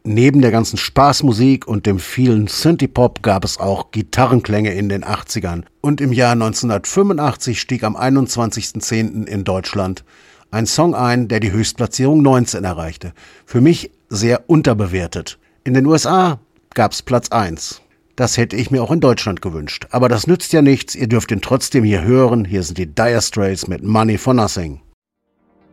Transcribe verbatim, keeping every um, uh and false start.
Neben der ganzen Spaßmusik und dem vielen Synthie-Pop gab es auch Gitarrenklänge in den achtzigern. Und im Jahr neunzehnhundertfünfundachtzig stieg am einundzwanzigsten zehnten in Deutschland ein Song ein, der die Höchstplatzierung neunzehn erreichte. Für mich sehr unterbewertet. In den U S A gab's Platz eins. Das hätte ich mir auch in Deutschland gewünscht. Aber das nützt ja nichts, ihr dürft ihn trotzdem hier hören. Hier sind die Dire Straits mit Money for Nothing.